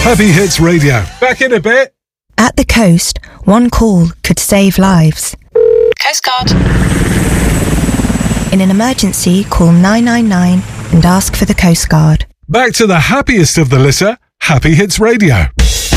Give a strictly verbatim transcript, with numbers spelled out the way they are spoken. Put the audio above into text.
Happy Hits Radio. Back in a bit. At the coast, one call could save lives. Coast Guard. In an emergency, call nine nine nine and ask for the Coast Guard. Back to the happiest of the litter, Happy Hits Radio.